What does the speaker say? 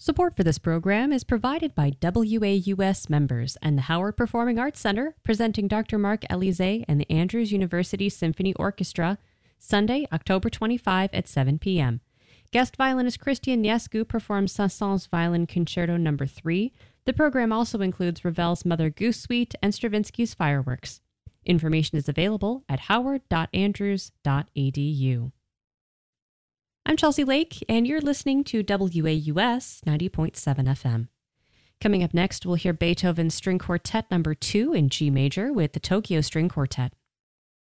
Support for this program is provided by WAUS members and the Howard Performing Arts Center, presenting Dr. Mark Elise and the Andrews University Symphony Orchestra, Sunday, October 25 at 7 p.m. Guest violinist Christian Niescu performs Saint-Saëns Violin Concerto No. 3. The program also includes Ravel's Mother Goose Suite and Stravinsky's Fireworks. Information is available at howard.andrews.edu. I'm Chelsea Lake, and you're listening to WAUS 90.7 FM. Coming up next, we'll hear Beethoven's String Quartet No. 2 in G major with the Tokyo String Quartet.